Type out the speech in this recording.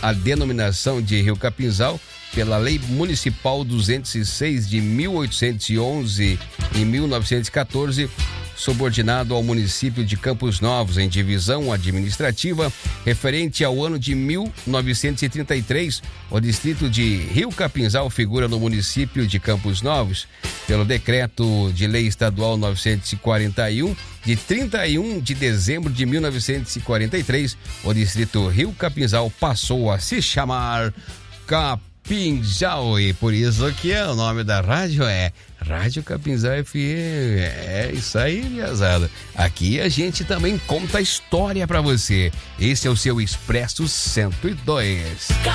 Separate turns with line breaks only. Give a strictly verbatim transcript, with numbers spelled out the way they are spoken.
a denominação de Rio Capinzal pela Lei Municipal duzentos e seis de mil oitocentos e onze e mil novecentos e quatorze, subordinado ao município de Campos Novos em divisão administrativa referente ao ano de mil novecentos e trinta e três. O distrito de Rio Capinzal figura no município de Campos Novos pelo decreto de lei estadual novecentos e quarenta e um de trinta e um de dezembro de mil novecentos e quarenta e três. O distrito Rio Capinzal passou a se chamar Capinzal, e por isso que é, o nome da rádio é Rádio Capinzal F M. É isso aí, minhazada. Aqui a gente também conta a história pra você. Esse é o seu Expresso cento e dois.